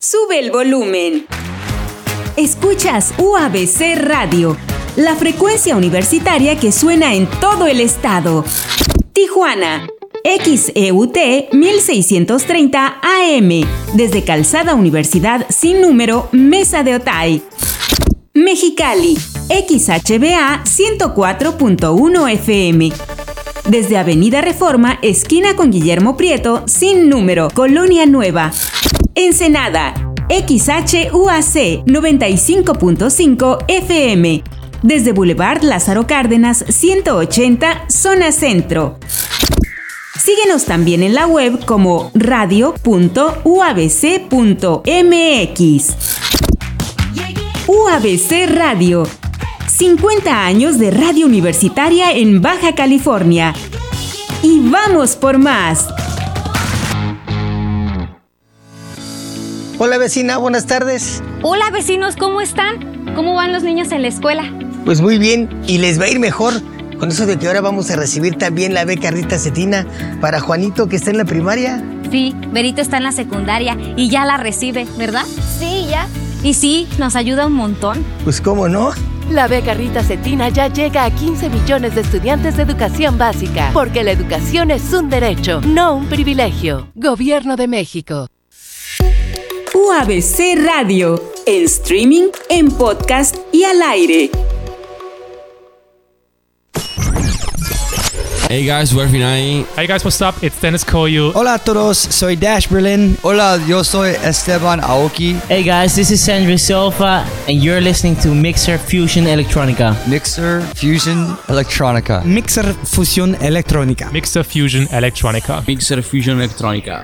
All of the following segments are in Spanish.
Sube el volumen. Escuchas UABC Radio, la frecuencia universitaria que suena en todo el estado. Tijuana, XEUT 1630 AM, desde Calzada Universidad sin número, Mesa de Otay. Mexicali, XHBA 104.1 FM, desde Avenida Reforma, esquina con Guillermo Prieto, sin número, Colonia Nueva. Ensenada, XHUAC 95.5 FM, desde Boulevard Lázaro Cárdenas 180, zona centro. Síguenos también en la web como radio.uabc.mx. UABC Radio, 50 años de radio universitaria en Baja California. Y vamos por más. Hola vecina, buenas tardes. Hola vecinos, ¿cómo están? ¿Cómo van los niños en la escuela? Pues muy bien, y les va a ir mejor con eso de que ahora vamos a recibir también la beca Rita Cetina para Juanito, que está en la primaria. Sí, Berito está en la secundaria y ya la recibe, ¿verdad? Sí, ya. Y sí, nos ayuda un montón. Pues cómo no. La beca Rita Cetina ya llega a 15 millones de estudiantes de educación básica, porque la educación es un derecho, no un privilegio. Gobierno de México. UABC Radio, en streaming, en podcast y al aire. Hey guys, we're Finai. Hey guys, what's up? It's Dennis Koyu. Hola a todos, soy Dash Berlin. Hola, yo soy Esteban Aoki. Hey guys, this is Sandra Silva, and you're listening to Mixer Fusion Electronica. Mixer Fusion Electronica. Mixer Fusion Electronica. Mixer Fusion Electronica. Mixer Fusion Electronica.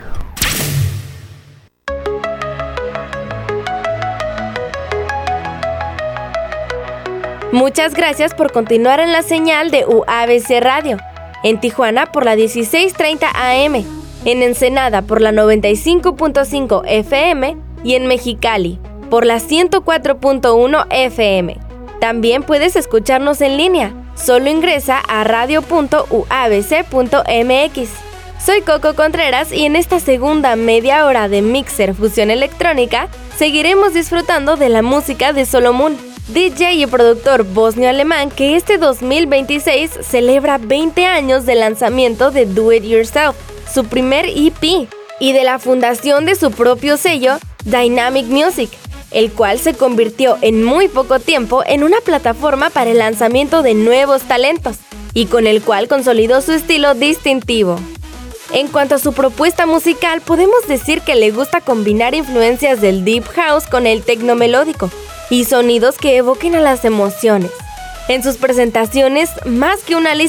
Muchas gracias por continuar en la señal de UABC Radio. En Tijuana por la 1630 AM, en Ensenada por la 95.5 FM y en Mexicali por la 104.1 FM. También puedes escucharnos en línea. Solo ingresa a radio.uabc.mx. Soy Coco Contreras y en esta segunda media hora de Mixer Fusión Electrónica seguiremos disfrutando de la música de Solomon, DJ y productor bosnio-alemán que este 2026 celebra 20 años del lanzamiento de Do It Yourself, su primer EP, y de la fundación de su propio sello, Dynamic Music, el cual se convirtió en muy poco tiempo en una plataforma para el lanzamiento de nuevos talentos, y con el cual consolidó su estilo distintivo. En cuanto a su propuesta musical, podemos decir que le gusta combinar influencias del Deep House con el tecno melódico, y sonidos que evoquen a las emociones. En sus presentaciones, más que una lista